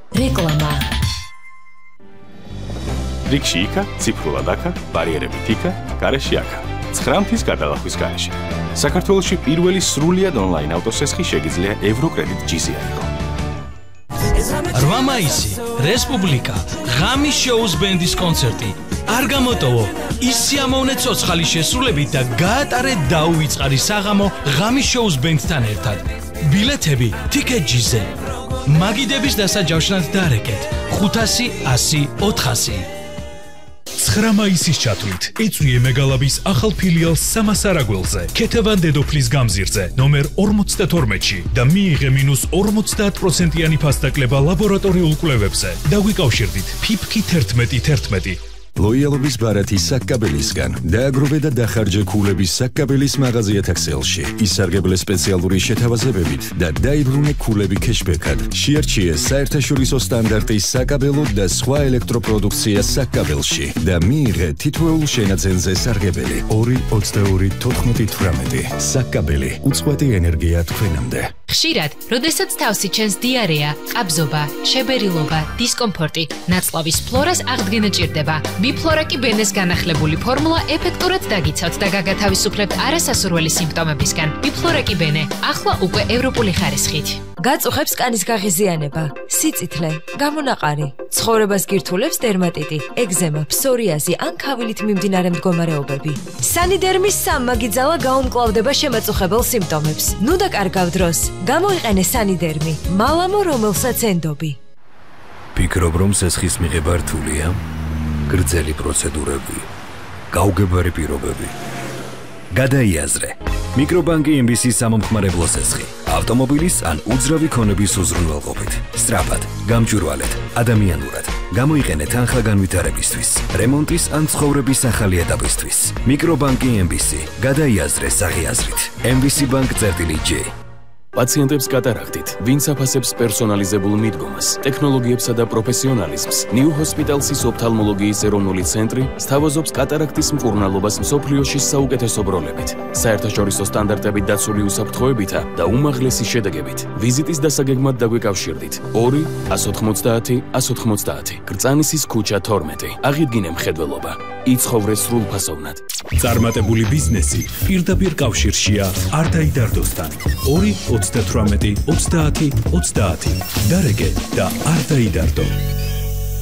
რეკლამა. რიგში იქა, ციფრულად აქა, ბარიერებით იქა, გარეში აქა. 9 მთის გადალახვის გარეშე. საქართველოში პირველი სრულიად ონლაინ ავტოსესხი შეგიძლია ევროკრედიტ GC აიღო. 8 მაისი, რესპუბლიკა, ღამის შოუს ბენდის კონცერტი. არ გამოტოვო, ისიამოვნე ცოცხალი შესრულებით და გაატარე დაუვიწყარი საღამო ღამის შოუს ბენდთან ერთად. ბილეთები TicketJet-ზე. მაგიდების დასაჯავშნად დარეკეთ 500 100 400. 9 მაისის ჩათვლით ეწვიე მეგალაბის ახალ ფილიალს სამასარაგველზე, ქეთევან დედოფლის გამზირზე, ნომერ 52-ში და მიიღე -50%-იანი ფასდაკლება ლაბორატორიულ კვლევებზე. დაგვიკავშირდით ფიფკი 1111. ლოიალობის ბარათი საkkabelისგან დააგროვე და დახარჯე ქულების საkkabelის მაღაზია Excel-ში. ისარგებლე სპეციალური შეთავაზებებით და დაიბრუნე ქულები кэშბექად. შეარჩიე საერთაშორისო სტანდარტის საkkabelo და სხვა ელექტროპროდუქცია საkkabelში და მიიღე თითოეულ შენაძენზე სარგებელი 2-22-14-18. საkkabeli უწყვეტი ენერგია თქვენამდე. ხშირად, როდესაც თავსი ჩენს დიარეა, ყაბზობა, შებერილობა, დისკომფორტი, ნაწლავის ფლორას აღდგენა ჭირდება. ბიფლორა კი ბენეს განახლებული ფორმულა ეფექტურად დაგიცავთ და გაგათავისუფლებთ არასასურველი სიმპტომებისგან. ბიფლორა კი ბენე, ახლა უკვე ევროპული ხარისხით. გაწუხებს კანის გაღიზიანება, სიწითლე, გამონაყარი, ცხოვრებას გირთულებს დერმატიტი, ეგზემა, ფსორიაზი ან ქავილით მიმდინარე მდგომარეობები. სანიდერმის სამმაგიძალა გაუმკლავდება შემაწუხებელ სიმპტომებს. ნუ დაკარგავ დროს, გამოიყენე სანიდერმი, მალამო რომელსაც ენდობი. ფიქრობ რომ სესხის მიღება რთულია? გრძელი პროცედურები, გაუგებარი პირობები. გადაიაზრე. მიკრობანკი MBC სამომხმარებლო სესხი. ავტომობილის ან უძრავი ქონების უზრუნველყოფით. სწრაფად, გამჭვირვალედ, ადამიანურად. გამოიყენე თანხა განვითარებისთვის, რემონტის ან ცხოვრების ახალი ეტაპისთვის. მიკრობანკი MBC. გადაიაზრე საღიაზრით. MBC bank.j. პაციენტებს კატარაქტით, ვინც აფასებს პერსონალიზებულ მიდგომას, ტექნოლოგიებსა და პროფესიონალიზმს, New Hospital-ის ოფთალმოლოგიის ეროვნული ცენტრი სთავაზობს კატარაქტის მკურნალობას მსოფლიოში საუკეთესო ბროლებით, საერთაშორისო სტანდარტებით დაცული უსაფრთხოებითა და უმაღლესი შედეგებით. ვიზიტის დასაგეგმად დაგვიკავშირდით 2-190-190, გრწანისის ქუჩა 12. აღიდგინე მხედველობა, იცხოვრე სრულფასოვნად. წარმატებული ბიზნესი პირდაპირ კავშირშია არ დაიდარდოსთან. 2-88-30-30. დარეგე და არ დაიდარდო.